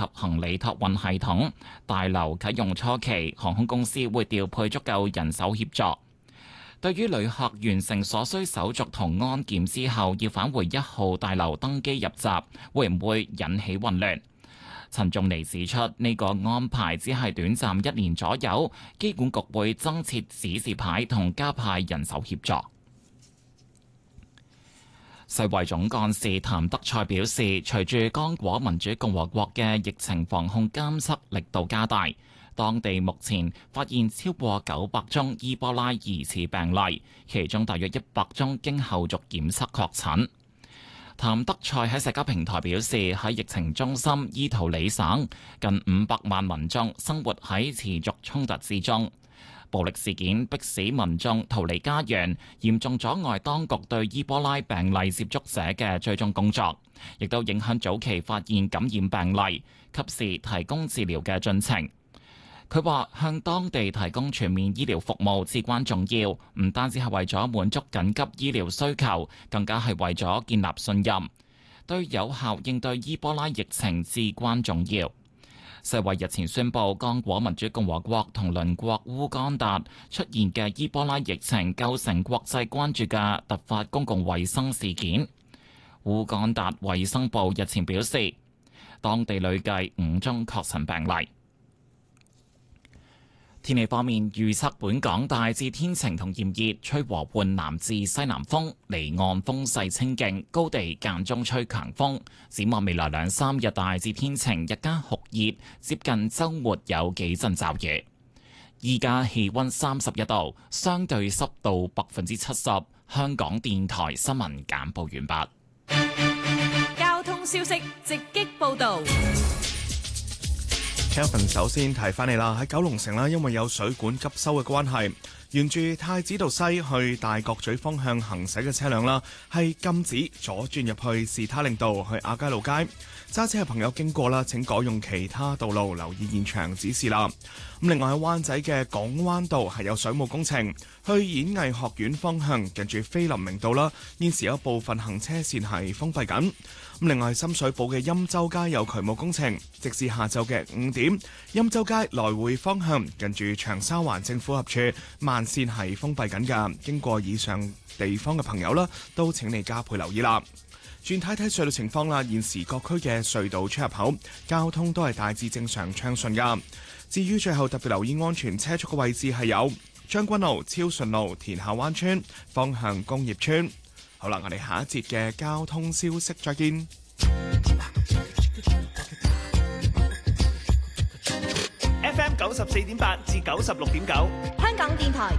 及行李託運系統。大樓啟用初期，航空公司會調配足夠人手協助。對於旅客完成所需手續同安檢之後，要返回1號大樓登機入閘，會唔會引起混亂？陳仲尼指出，呢個安排只係短暫1年左右，機管局會增設指示牌同加派人手協助。世衛總幹事譚德塞表示，隨住剛果民主共和國嘅疫情防控監測力度加大，當地目前發現超過900宗伊波拉疑似病例，其中大約100宗經後續檢測確診。譚德塞喺社交平台表示，喺疫情中心伊圖里省，近500萬民眾生活喺持續衝突之中。暴力事件迫使民眾逃離家園，嚴重阻礙當局對伊波拉病例接觸者嘅追蹤工作，亦都影響早期發現感染病例，及時提供治療嘅進程。佢話向當地提供全面醫療服務至關重要，唔單止係為咗滿足緊急醫療需求，更加係為咗建立信任，對有效應對伊波拉疫情至關重要。世衛日前宣布，剛果民主共和國同鄰國烏干達出現嘅伊波拉疫情構成國際關注嘅突發公共衛生事件。烏干達衛生部日前表示，當地累計5宗確診病例。天氣方面，預測本港大致天晴同炎熱，吹和緩南至西南風，離岸風勢清勁，高地間中吹強風。展望未來2-3日大致天晴，日間酷熱，接近週末有幾陣驟雨。依家氣溫31度，相對濕度70%。香港電台新聞簡報完畢。 交通消息直擊報導。 Kevin 首先提翻你啦，喺九龍城啦，因為有水管急修嘅關係，沿住太子道西去大角咀方向行駛嘅車輛啦，係禁止左轉入去士他令道去亞皆老街。揸車嘅朋友經過啦，請改用其他道路，留意現場指示啦。咁另外喺灣仔嘅港灣道係有水務工程，去演藝學院方向近住菲林明道啦，現時有部分行車線係封閉緊。咁另外深水埗嘅欽州街有渠務工程，直至下晝嘅5點，欽州街來回方向近住長沙灣政府合署慢線係封閉緊㗎。經過以上地方嘅朋友啦，都請你加倍留意啦。轉睇睇隧道情況啦，現時各區嘅隧道出入口交通都係大致正常暢順㗎。至於最後特別留意安全車速嘅位置係有將軍澳、超順路、田下灣村方向工業村。好啦，我哋下一節嘅交通消息再見。 FM 94.8至96.9， 香港電台